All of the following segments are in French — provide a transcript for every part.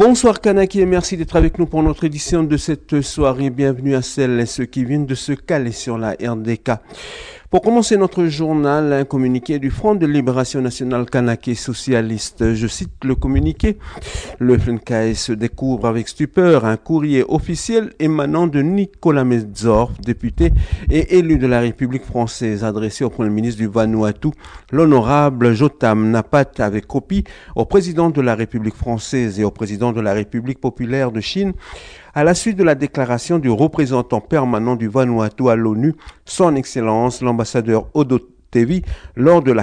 Bonsoir Kanaki et merci d'être avec nous pour notre édition de cette soirée. Bienvenue à celles et ceux qui viennent de se caler sur la RDK. Pour commencer notre journal, un communiqué du Front de Libération Nationale Kanake Socialiste. Je cite le communiqué. Le FNKS découvre avec stupeur un courrier officiel émanant de Nicolas Medzorf, député et élu de la République française, adressé au Premier ministre du Vanuatu, l'honorable Jotam Napat, avec copie au président de la République française et au président de la République populaire de Chine, à la suite de la déclaration du représentant permanent du Vanuatu à l'ONU, son Excellence l'ambassadeur Odo Tevi, lors de la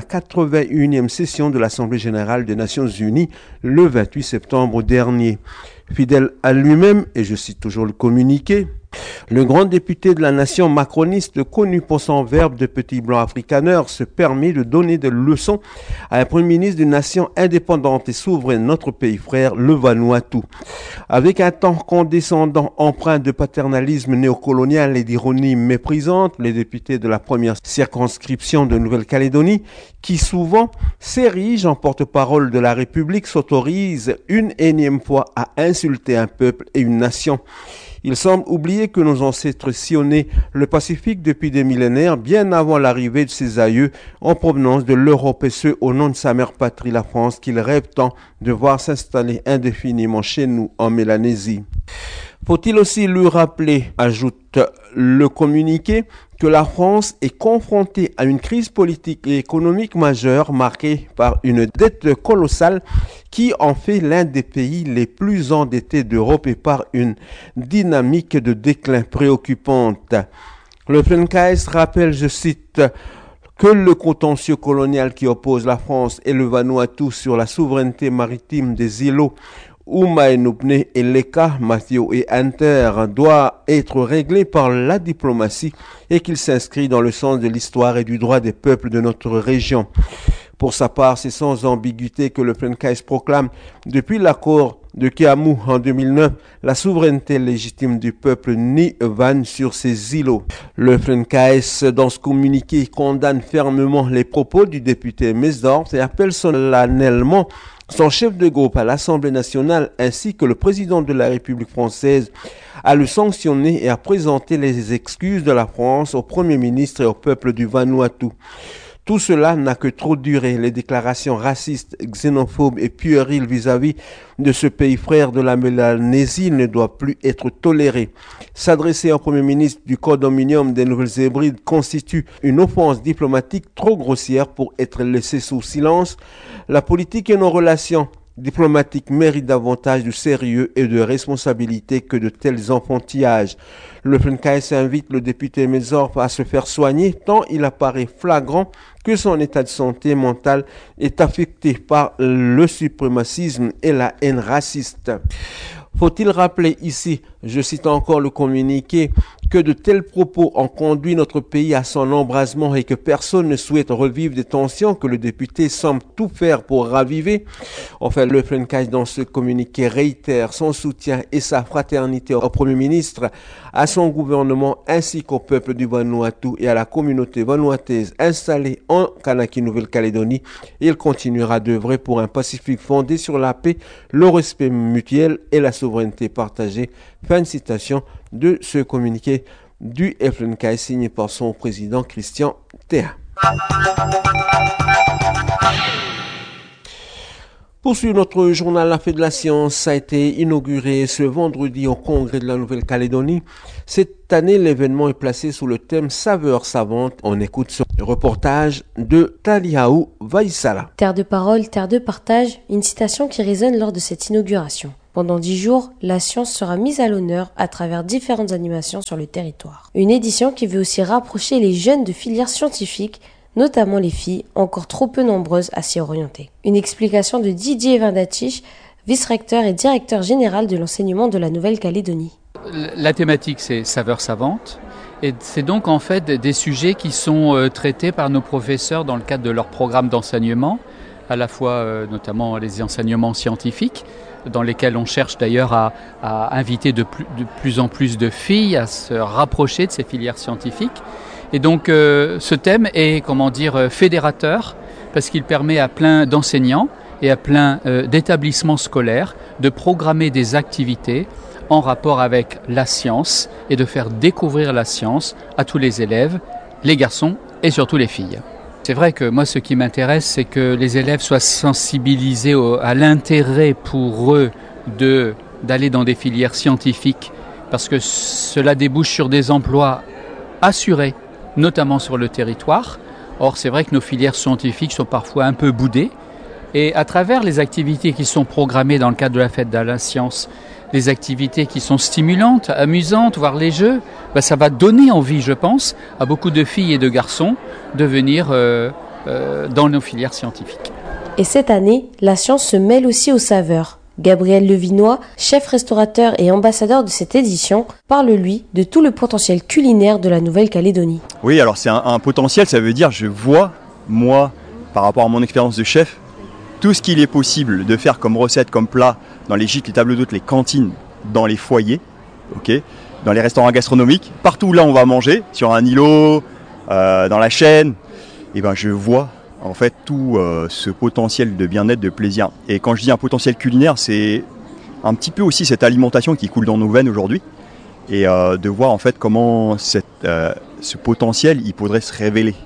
81e session de l'Assemblée générale des Nations unies le 28 septembre dernier. Fidèle à lui-même, et je cite toujours le communiqué, le grand député de la nation macroniste, connu pour son verbe de petit blanc africaneur, se permet de donner des leçons à un premier ministre d'une nation indépendante et souveraine, notre pays frère, le Vanuatu. Avec un ton condescendant empreint de paternalisme néocolonial et d'ironie méprisante, les députés de la première circonscription de Nouvelle-Calédonie, qui souvent s'érigent en porte-parole de la République, s'autorisent une énième fois à insulter un peuple et une nation. Il semble oublier que nos ancêtres sillonnaient le Pacifique depuis des millénaires, bien avant l'arrivée de ses aïeux en provenance de l'Europe, et ce au nom de sa mère patrie, la France, qu'ils rêvent tant de voir s'installer indéfiniment chez nous en Mélanésie. Faut-il aussi lui rappeler, ajoute le communiqué, que la France est confrontée à une crise politique et économique majeure marquée par une dette colossale qui en fait l'un des pays les plus endettés d'Europe et par une dynamique de déclin préoccupante. Le FNKS rappelle, je cite, que le contentieux colonial qui oppose la France et le Vanuatu sur la souveraineté maritime des îlots Umaenupne et Leka, Mathieu et Hunter doit être réglé par la diplomatie et qu'il s'inscrit dans le sens de l'histoire et du droit des peuples de notre région. Pour sa part, c'est sans ambiguïté que le FNKS proclame, depuis l'accord de Kiamu en 2009, la souveraineté légitime du peuple Nivan sur ces îlots. Le FNKS, dans ce communiqué, condamne fermement les propos du député Medzorf et appelle solennellement son chef de groupe à l'Assemblée nationale ainsi que le président de la République française à le sanctionner et à présenter les excuses de la France au Premier ministre et au peuple du Vanuatu. Tout cela n'a que trop duré. Les déclarations racistes, xénophobes et puériles vis-à-vis de ce pays frère de la Mélanésie ne doivent plus être tolérées. S'adresser au Premier ministre du Condominium des Nouvelles-Hébrides constitue une offense diplomatique trop grossière pour être laissée sous silence. La politique et nos relations diplomatiques méritent davantage de sérieux et de responsabilité que de tels enfantillages. Le FNKS invite le député Medzorf à se faire soigner tant il apparaît flagrant que son état de santé mentale est affecté par le suprémacisme et la haine raciste. Faut-il rappeler ici, je cite encore le communiqué, que de tels propos ont conduit notre pays à son embrasement et que personne ne souhaite revivre des tensions que le député semble tout faire pour raviver. Enfin, le FNKS dans ce communiqué réitère son soutien et sa fraternité au Premier ministre, à son gouvernement ainsi qu'au peuple du Vanuatu et à la communauté vanuataise installée en Kanaki Nouvelle-Calédonie. Il continuera d'œuvrer pour un Pacifique fondé sur la paix, le respect mutuel et la souveraineté partagée. Fin de citation de ce communiqué du FNKS signé par son président Christian Théa. Poursuivons notre journal. La Fête de la Science a été inaugurée ce vendredi au Congrès de la Nouvelle-Calédonie. Cette année, l'événement est placé sous le thème Saveurs savantes. On écoute ce reportage de Taliaou Vaïsala. Terre de parole, terre de partage, une citation qui résonne lors de cette inauguration. Pendant 10 jours, la science sera mise à l'honneur à travers différentes animations sur le territoire. Une édition qui veut aussi rapprocher les jeunes de filières scientifiques, notamment les filles, encore trop peu nombreuses à s'y orienter. Une explication de Didier Vindatich, vice-recteur et directeur général de l'enseignement de la Nouvelle-Calédonie. La thématique, c'est saveurs savantes. Et c'est donc en fait des sujets qui sont traités par nos professeurs dans le cadre de leur programme d'enseignement, à la fois notamment les enseignements scientifiques, dans lesquels on cherche d'ailleurs à inviter de plus en plus de filles à se rapprocher de ces filières scientifiques. Et donc ce thème est, fédérateur, parce qu'il permet à plein d'enseignants et à plein d'établissements scolaires de programmer des activités en rapport avec la science et de faire découvrir la science à tous les élèves, les garçons et surtout les filles. C'est vrai que moi, ce qui m'intéresse, c'est que les élèves soient sensibilisés à l'intérêt pour eux d'aller dans des filières scientifiques, parce que cela débouche sur des emplois assurés, notamment sur le territoire. Or, c'est vrai que nos filières scientifiques sont parfois un peu boudées, et à travers les activités qui sont programmées dans le cadre de la fête de la science, des activités qui sont stimulantes, amusantes, voire les jeux, ça va donner envie, je pense, à beaucoup de filles et de garçons de venir dans nos filières scientifiques. Et cette année, la science se mêle aussi aux saveurs. Gabriel Levinois, chef restaurateur et ambassadeur de cette édition, parle lui de tout le potentiel culinaire de la Nouvelle-Calédonie. Oui, alors c'est un potentiel, ça veut dire je vois, moi, par rapport à mon expérience de chef, tout ce qu'il est possible de faire comme recette, comme plat, dans les gîtes, les tables d'hôtes, les cantines, dans les foyers, dans les restaurants gastronomiques, partout où là on va manger, sur un îlot, dans la chaîne, et je vois en fait tout ce potentiel de bien-être, de plaisir. Et quand je dis un potentiel culinaire, c'est un petit peu aussi cette alimentation qui coule dans nos veines aujourd'hui, et de voir en fait comment ce potentiel il pourrait se révéler.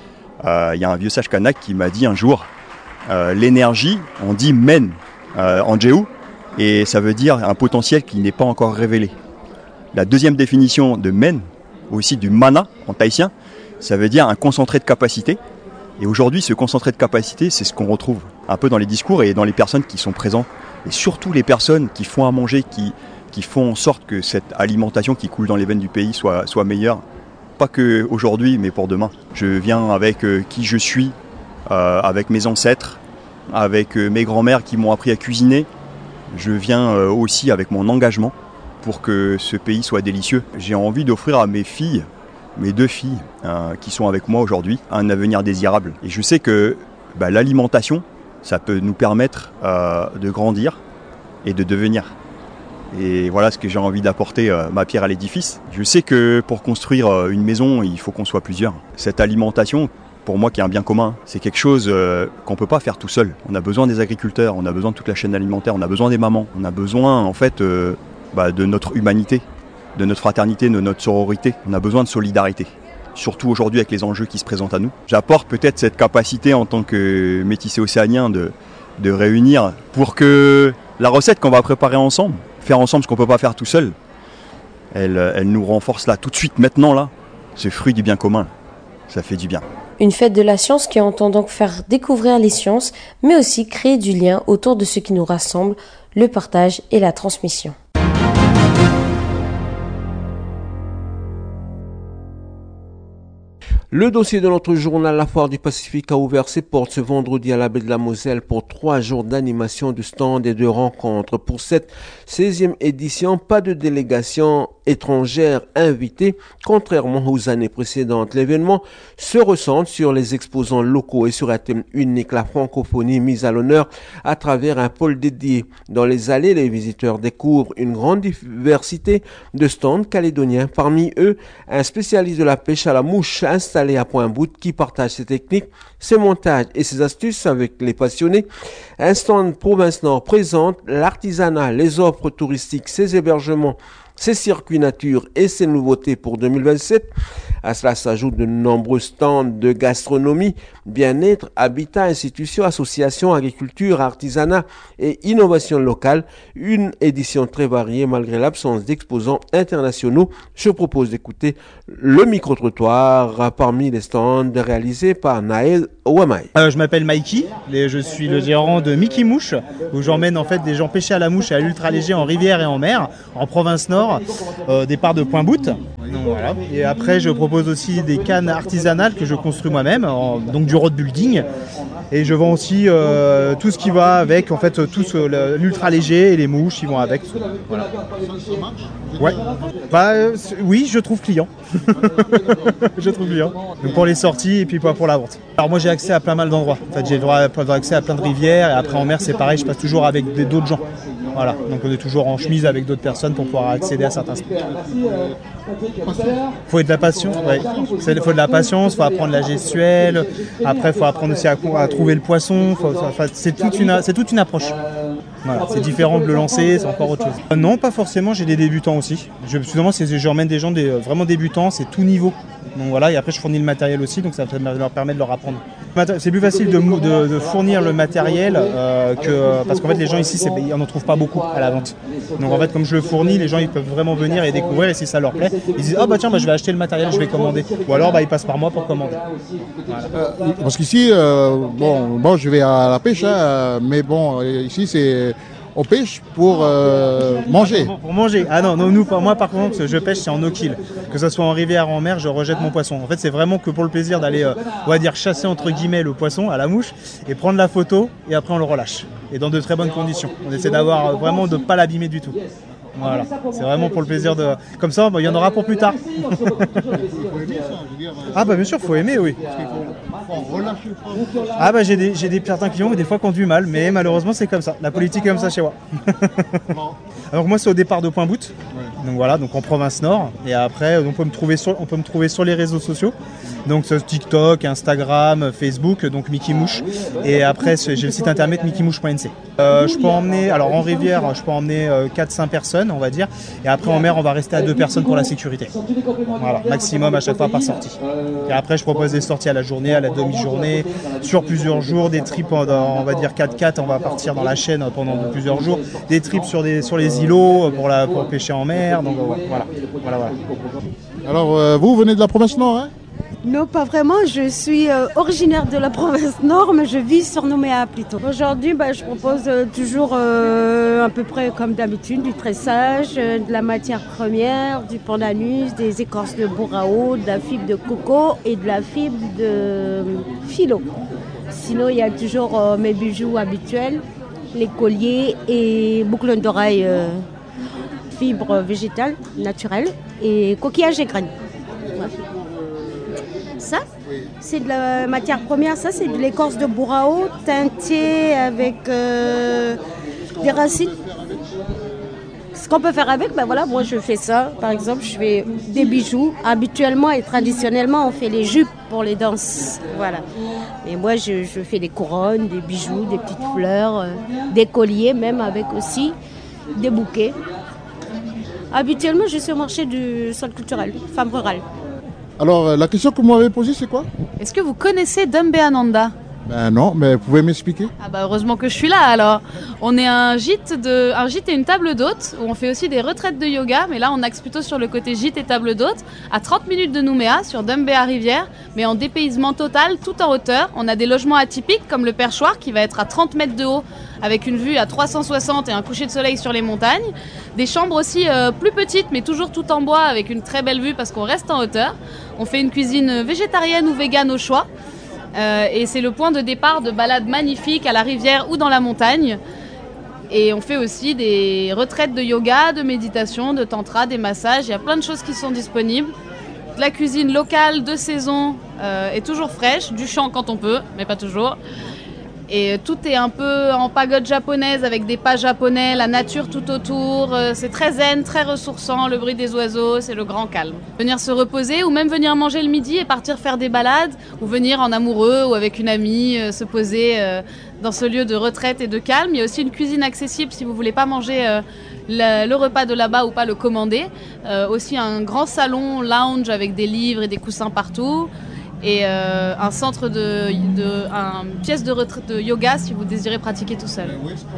Il y a un vieux sage kanak qui m'a dit un jour, l'énergie, on dit men en djéou, et ça veut dire un potentiel qui n'est pas encore révélé. La deuxième définition de men, aussi du mana en tahitien, ça veut dire un concentré de capacité. Et aujourd'hui, ce concentré de capacité, c'est ce qu'on retrouve un peu dans les discours et dans les personnes qui sont présentes. Et surtout les personnes qui font à manger, qui font en sorte que cette alimentation qui coule dans les veines du pays soit meilleure. Pas que aujourd'hui, mais pour demain. Je viens avec qui je suis, avec mes ancêtres, avec mes grands-mères qui m'ont appris à cuisiner. Je viens aussi avec mon engagement pour que ce pays soit délicieux. J'ai envie d'offrir à mes filles, mes 2 filles qui sont avec moi aujourd'hui, un avenir désirable. Et je sais que l'alimentation, ça peut nous permettre de grandir et de devenir. Et voilà ce que j'ai envie d'apporter, ma pierre à l'édifice. Je sais que pour construire une maison, il faut qu'on soit plusieurs. Cette alimentation, pour moi qui est un bien commun, c'est quelque chose qu'on ne peut pas faire tout seul. On a besoin des agriculteurs, on a besoin de toute la chaîne alimentaire, on a besoin des mamans, on a besoin en fait de notre humanité, de notre fraternité, de notre sororité. On a besoin de solidarité, surtout aujourd'hui avec les enjeux qui se présentent à nous. J'apporte peut-être cette capacité en tant que métissé océanien de réunir pour que la recette qu'on va préparer ensemble, faire ensemble ce qu'on ne peut pas faire tout seul, elle nous renforce là, tout de suite, maintenant là, ce fruit du bien commun. Ça fait du bien. Une fête de la science qui entend donc faire découvrir les sciences, mais aussi créer du lien autour de ce qui nous rassemble, le partage et la transmission. Le dossier de notre journal La Foire du Pacifique a ouvert ses portes ce vendredi à la baie de la Moselle pour 3 jours d'animation, de stands et de rencontres. Pour cette 16e édition, pas de délégation étrangère invitée, contrairement aux années précédentes. L'événement se recentre sur les exposants locaux et sur un thème unique, la francophonie mise à l'honneur à travers un pôle dédié. Dans les allées, les visiteurs découvrent une grande diversité de stands calédoniens. Parmi eux, un spécialiste de la pêche à la mouche installé à Point-Bout qui partage ses techniques, ses montages et ses astuces avec les passionnés. Un stand Province Nord présente l'artisanat, les offres touristiques, ses hébergements, ses circuits nature et ses nouveautés pour 2027. À cela s'ajoutent de nombreux stands de gastronomie, bien-être, habitat, institutions, associations, agriculture, artisanat et innovation locale. Une édition très variée malgré l'absence d'exposants internationaux. Je propose d'écouter le micro-trottoir parmi les stands réalisés par Naël Ouamay. Je m'appelle Mikey, je suis le gérant de Mickey Mouche, où j'emmène en fait des gens pêcher à la mouche et à l'ultra léger en rivière et en mer, en province nord, départ de Point-Bout. Voilà. Et après, je propose aussi des cannes artisanales que je construis moi-même, donc du road building. Et je vends aussi tout ce qui va avec, en fait, tout l'ultra léger et les mouches, ils vont avec. Voilà. Ouais. Oui, je trouve client. Je trouve client. Donc pour les sorties et puis pas pour la vente. Alors moi, j'ai accès à plein mal d'endroits. En fait, j'ai droit accès à plein de rivières. Et après en mer, c'est pareil, je passe toujours avec d'autres gens. Voilà. Donc on est toujours en chemise avec d'autres personnes pour pouvoir accéder à certains spots. Il faut de la patience, ouais. Il faut de la patience, il faut apprendre la gestuelle. Après, il faut apprendre aussi à trouver trouver le poisson, c'est toute une approche. Voilà, c'est différent de le lancer, c'est encore autre chose. Non, pas forcément, j'ai des débutants aussi. Je emmène des gens vraiment débutants, c'est tout niveau. Donc voilà, et après je fournis le matériel aussi, donc ça leur permet de leur apprendre. C'est plus facile de fournir le matériel parce qu'en fait les gens ici, ils n'en trouvent pas beaucoup à la vente. Donc en fait comme je le fournis, les gens ils peuvent vraiment venir et découvrir, et si ça leur plaît, ils disent je vais acheter le matériel, je vais commander. Ou alors ils passent par moi pour commander. Voilà. Parce qu'ici, je vais à la pêche, mais bon, ici on pêche pour manger. Pour manger. Ah non, moi par contre, je pêche, c'est en eau-kill. Que ce soit en rivière ou en mer, je rejette mon poisson. En fait, c'est vraiment que pour le plaisir d'aller, on va dire, chasser entre guillemets le poisson à la mouche et prendre la photo et après on le relâche. Et dans de très bonnes conditions. On essaie d'avoir vraiment de ne pas l'abîmer du tout. Voilà, c'est vraiment pour le plaisir de... Comme ça, il y en aura pour plus tard. Ah bien sûr, faut aimer, oui. J'ai des certains clients des fois qui ont du mal, mais malheureusement c'est comme ça. La politique est comme ça chez moi. Alors moi c'est au départ de Point-Bout. Donc voilà, donc en province nord. Et après on peut me trouver sur les réseaux sociaux. Donc TikTok, Instagram, Facebook, donc Mickey Mouche. Et après j'ai le site internet mickeyMouche.nc. Je peux emmener, alors en rivière, je peux emmener 4-5 personnes on va dire. Et après en mer on va rester à 2 personnes pour la sécurité. Voilà, maximum à chaque fois par sortie. Et après je propose des sorties à la journée, à la demi-journée, sur plusieurs jours, des trips on va dire 4x4, on va partir dans la chaîne pendant plusieurs jours, des trips sur les îlots pour pêcher en mer. Donc voilà. Alors vous venez de la province nord, hein? Non, pas vraiment. Je suis originaire de la province nord, mais je vis sur Nouméa plutôt. Aujourd'hui, je propose toujours à peu près comme d'habitude du tressage, de la matière première, du pandanus, des écorces de bourrao, de la fibre de coco et de la fibre de philo. Sinon, il y a toujours mes bijoux habituels, les colliers et boucles d'oreilles fibres végétales naturelles et coquillages et graines. Ouais. Ça, c'est de la matière première, ça c'est de l'écorce de bourrao teintée avec des racines. Ce qu'on peut faire avec, moi je fais ça. Par exemple, je fais des bijoux. Habituellement et traditionnellement, on fait les jupes pour les danses. Voilà. Et moi, je fais des couronnes, des bijoux, des petites fleurs, des colliers, même avec aussi des bouquets. Habituellement, je suis au marché du sol culturel, femme rurale. Alors, la question que vous m'avez posée, c'est quoi? Est-ce que vous connaissez Dumbeananda? Non, mais vous pouvez m'expliquer? Heureusement que je suis là alors. On est un gîte et une table d'hôte où on fait aussi des retraites de yoga, mais là on axe plutôt sur le côté gîte et table d'hôte, à 30 minutes de Nouméa, sur Dumbéa Rivière, mais en dépaysement total, tout en hauteur. On a des logements atypiques comme le perchoir qui va être à 30 mètres de haut avec une vue à 360 et un coucher de soleil sur les montagnes. Des chambres aussi plus petites mais toujours tout en bois avec une très belle vue parce qu'on reste en hauteur. On fait une cuisine végétarienne ou végane au choix. Et c'est le point de départ de balades magnifiques à la rivière ou dans la montagne. Et on fait aussi des retraites de yoga, de méditation, de tantra, des massages. Il y a plein de choses qui sont disponibles. De la cuisine locale, de saison, est toujours fraîche, du champ quand on peut, mais pas toujours. Et tout est un peu en pagode japonaise avec des pas japonais, la nature tout autour. C'est très zen, très ressourçant, le bruit des oiseaux, c'est le grand calme. Venir se reposer ou même venir manger le midi et partir faire des balades, ou venir en amoureux ou avec une amie se poser dans ce lieu de retraite et de calme. Il y a aussi une cuisine accessible si vous ne voulez pas manger le repas de là-bas ou pas le commander. Aussi un grand salon lounge avec des livres et des coussins partout. Et un centre une pièce de retraite de yoga si vous désirez pratiquer tout seul.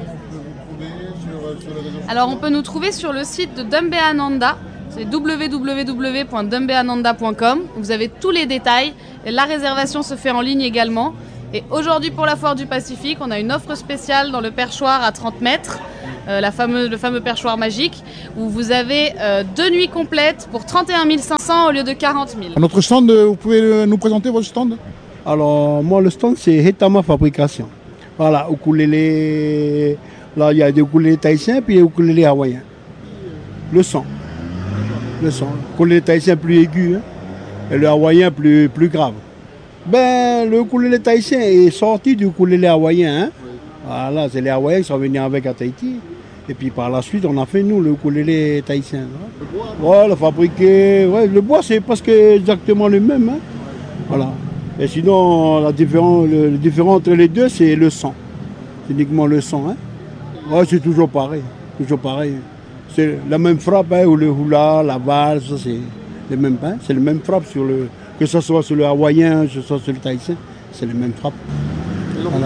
Alors on peut nous trouver sur le site de Dumbeananda, c'est www.dumbeananda.com. Vous avez tous les détails, et la réservation se fait en ligne également. Et aujourd'hui pour la Foire du Pacifique, on a une offre spéciale dans le perchoir à 30 mètres. Le fameux perchoir magique, où vous avez 2 nuits complètes pour 31 500 au lieu de 40 000. Notre stand, vous pouvez nous présenter votre stand? Alors, moi, le stand, c'est Hetama Fabrication. Voilà, ukulélé. Là, il y a des ukulélés tahitiens, puis des ukulélés hawaïens. Le son. Le ukulélé tahitien plus aigu, hein, et le hawaïen plus grave. Le ukulélé tahitien est sorti du ukulélé hawaïen, hein. Voilà, c'est les Hawaïens qui sont venus avec à Tahiti. Et puis par la suite, on a fait nous le ukulélé tahitien. Le bois, le fabriqué. Ouais, le bois, c'est presque exactement le même. Hein. Voilà. Et sinon, le différent entre les deux, c'est le son. C'est uniquement le son. Hein. Ouais, c'est toujours pareil. Toujours pareil. C'est la même frappe, hein, ou le hula, la valse, c'est les mêmes. Hein, c'est le même frappe, que ce soit sur le hawaïen, que ce soit sur le tahitien, c'est les mêmes frappes. Voilà.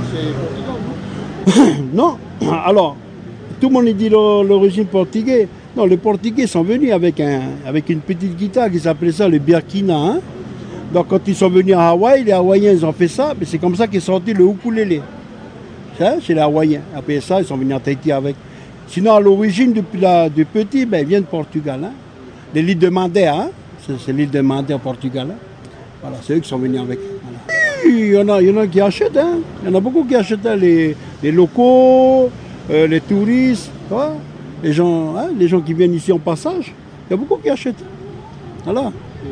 Non, alors, tout le monde dit l'origine portugaise. Non, les Portugais sont venus avec une petite guitare qui s'appelait ça le birkina. Hein. Donc quand ils sont venus à Hawaï, les Hawaïens ils ont fait ça, mais c'est comme ça qu'est sorti le ukulélé. Ça, c'est les Hawaïens. Après ça, ils sont venus à Tahiti avec. Sinon, à l'origine, depuis petit, ben, ils viennent du Portugal. Hein. Les l'îles de Madère, hein. C'est l'île de Madère au Portugal. Hein. Voilà, c'est eux qui sont venus avec. Voilà. Il y en a qui achètent. Hein. Il y en a beaucoup qui achètent, hein. Les locaux, les touristes, hein. Les gens qui viennent ici en passage. Il y a beaucoup qui achètent. Voilà.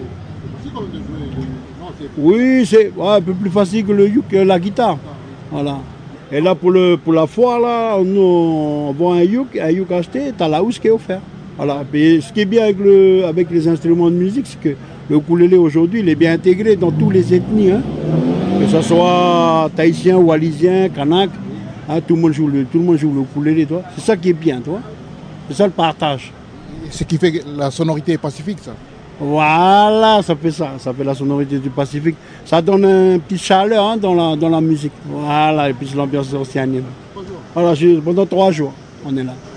Oui, c'est un peu plus facile que la guitare. Voilà. Et là, pour la foire, là, on voit un yuk acheté, tu as la housse qui est offerte. Voilà. Et ce qui est bien avec les instruments de musique, c'est que le ukulélé aujourd'hui, il est bien intégré dans toutes les ethnies. Hein. Que ce soit tahitien, wallisien, kanak, hein, tout le monde joue le ukulélé, toi. C'est ça qui est bien, toi. C'est ça le partage. Ce qui fait la sonorité pacifique, ça. Voilà, ça fait la sonorité du Pacifique. Ça donne un petit chaleur, hein, dans la musique. Voilà, et puis l'ambiance océanienne. Voilà, pendant 3 jours, on est là.